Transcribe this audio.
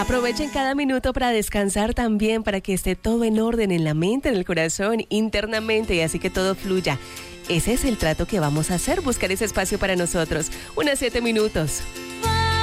Aprovechen cada minuto para descansar también, para que esté todo en orden en la mente, en el corazón, internamente, y así que todo fluya. Ese es el trato que vamos a hacer, buscar ese espacio para nosotros. Unas 7 minutos.